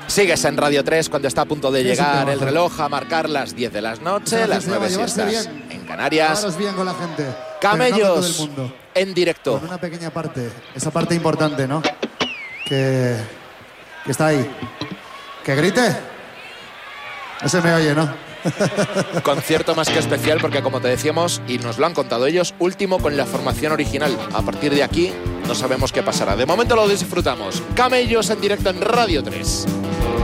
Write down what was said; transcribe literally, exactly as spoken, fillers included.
Sigues en Radio tres cuando está a punto de llegar el reloj a marcar las diez de la noche, las nueve si estás en Canarias. Llevaros bien con la gente. Camellos mundo. en directo. Con una pequeña parte, esa parte importante, ¿no? Que, que está ahí. Que grite. Ese me oye, ¿no? Concierto más que especial porque, como te decíamos, y nos lo han contado ellos, último con la formación original. A partir de aquí no sabemos qué pasará. De momento lo disfrutamos. Camellos en directo en Radio tres.